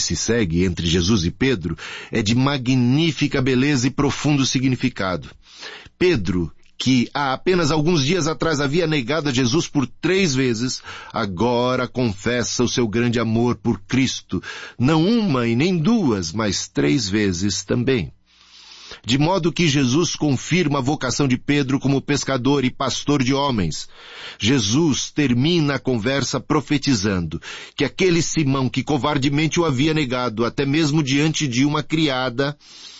se segue entre Jesus e Pedro é de magnífica beleza e profundo significado. Pedro, que há apenas alguns dias atrás havia negado a Jesus por 3 vezes, agora confessa o seu grande amor por Cristo, não uma e nem 2, mas 3 vezes também. De modo que Jesus confirma a vocação de Pedro como pescador e pastor de homens. Jesus termina a conversa profetizando que aquele Simão que covardemente o havia negado, até mesmo diante de uma criada,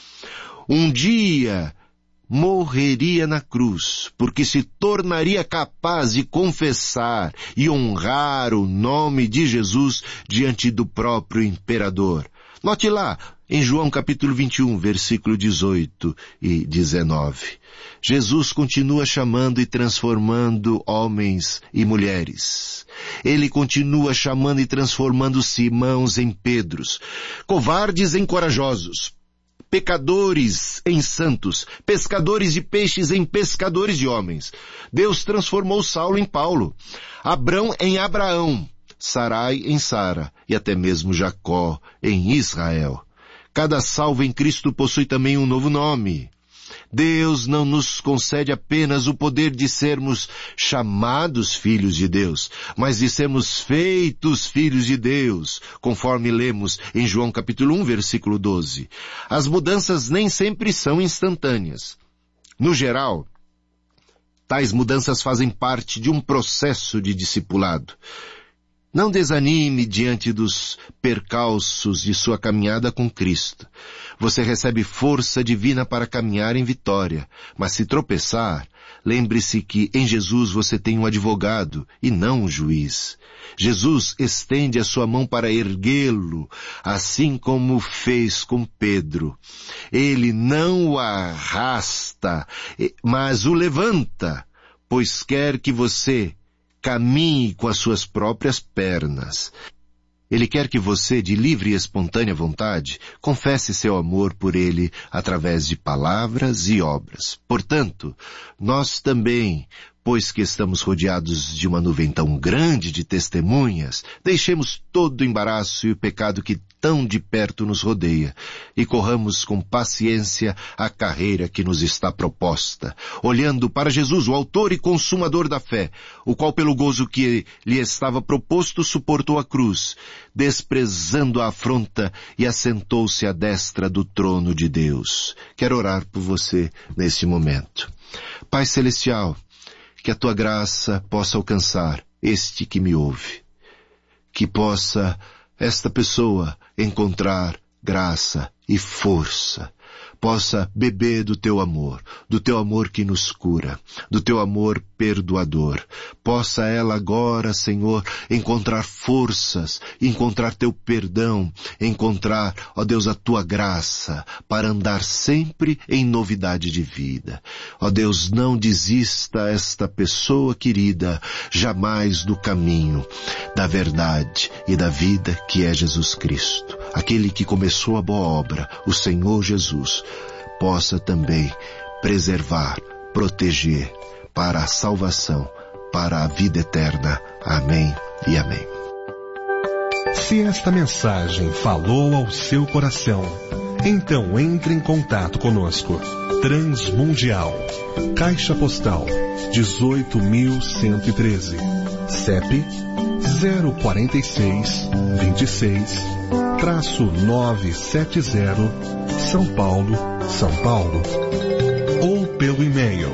um dia morreria na cruz, porque se tornaria capaz de confessar e honrar o nome de Jesus diante do próprio imperador. Note lá, em João capítulo 21, versículo 18 e 19. Jesus continua chamando e transformando homens e mulheres. Ele continua chamando e transformando Simãos em Pedros, covardes em corajosos, pecadores em santos, pescadores de peixes em pescadores de homens. Deus transformou Saulo em Paulo, Abrão em Abraão, Sarai em Sara e até mesmo Jacó em Israel. Cada salvo em Cristo possui também um novo nome. Deus não nos concede apenas o poder de sermos chamados filhos de Deus, mas de sermos feitos filhos de Deus, conforme lemos em João capítulo 1, versículo 12. As mudanças nem sempre são instantâneas. No geral, tais mudanças fazem parte de um processo de discipulado. Não desanime diante dos percalços de sua caminhada com Cristo. Você recebe força divina para caminhar em vitória, mas se tropeçar, lembre-se que em Jesus você tem um advogado e não um juiz. Jesus estende a sua mão para erguê-lo, assim como fez com Pedro. Ele não o arrasta, mas o levanta, pois quer que você caminhe com as suas próprias pernas. Ele quer que você, de livre e espontânea vontade, confesse seu amor por Ele através de palavras e obras. Portanto, nós também, pois que estamos rodeados de uma nuvem tão grande de testemunhas, deixemos todo o embaraço e o pecado que tão de perto nos rodeia e corramos com paciência a carreira que nos está proposta, olhando para Jesus, o autor e consumador da fé, o qual pelo gozo que lhe estava proposto suportou a cruz, desprezando a afronta e assentou-se à destra do trono de Deus. Quero orar por você neste momento. Pai Celestial, que a tua graça possa alcançar este que me ouve, que possa esta pessoa encontrar graça e força, possa beber do teu amor que nos cura, do teu amor perdoador. Possa ela agora, Senhor, encontrar forças, encontrar teu perdão, encontrar, ó Deus, a tua graça, para andar sempre em novidade de vida. Ó Deus, não desista esta pessoa querida jamais do caminho, da verdade e da vida que é Jesus Cristo. Aquele que começou a boa obra, o Senhor Jesus, possa também preservar, proteger para a salvação, para a vida eterna. Amém e amém. Se esta mensagem falou ao seu coração, então entre em contato conosco. Transmundial, Caixa Postal 18.113, CEP 04626-970, São Paulo, São Paulo. Ou pelo e-mail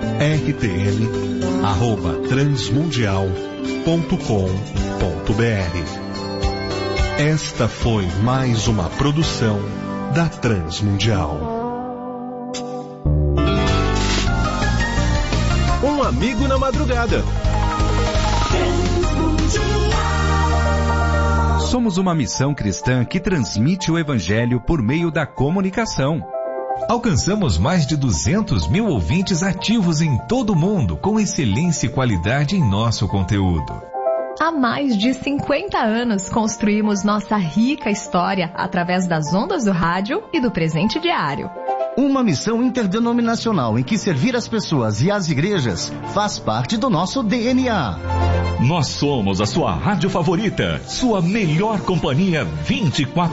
rtm@transmundial.com.br. Esta foi mais uma produção da Transmundial. Um amigo na madrugada. Somos uma missão cristã que transmite o Evangelho por meio da comunicação. Alcançamos mais de 200 mil ouvintes ativos em todo o mundo, com excelência e qualidade em nosso conteúdo. Há mais de 50 anos construímos nossa rica história através das ondas do rádio e do presente diário. Uma missão interdenominacional em que servir as pessoas e as igrejas faz parte do nosso DNA. Nós somos a sua rádio favorita, sua melhor companhia 24